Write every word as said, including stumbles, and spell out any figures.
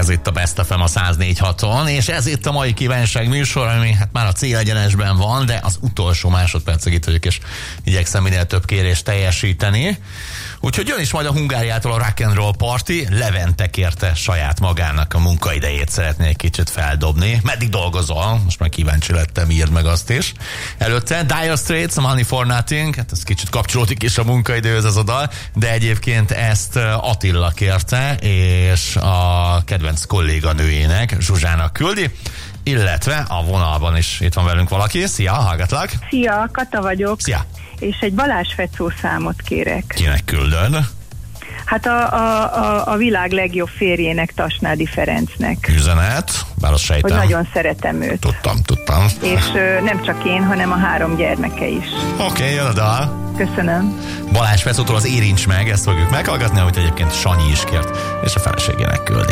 Ez itt a Best ef em a száz négy haton, és ez itt a mai kívánság műsor, ami hát már a célegyenesben van, de az utolsó másodpercig itt vagyok, és igyekszem minél több kérést teljesíteni. Úgyhogy jön is majd a Hungáriától a Rock and Roll Party. Levente kérte saját magának a munkaidejét, szeretné egy kicsit feldobni. Meddig dolgozol? Most már kíváncsi lettem, írd meg azt is. Előtte Dire Straits, Money for Nothing, hát ez kicsit kapcsolódik is a munkaidőhöz az a dal, de egyébként ezt Attila kérte, és a kedvenc kolléganőjének, Zsuzsának küldi, illetve a vonalban is itt van velünk valaki. Szia, hallgatlak! Szia, Kata vagyok. Szia! És egy Balázs Fecó számot kérek. Kinek küldöd? Hát a, a, a, a világ legjobb férjének, Tasnádi Ferencnek. Üzenet, bár azt sejtem. Hogy nagyon szeretem őt. Tudtam, tudtam. És ö, nem csak én, hanem a három gyermeke is. Oké, okay, jön a dal. Köszönöm. Balázs Fecótól az Érincs meg, ezt fogjuk meghallgatni, ahogy egyébként Sanyi is kért, és a feleségének küldi.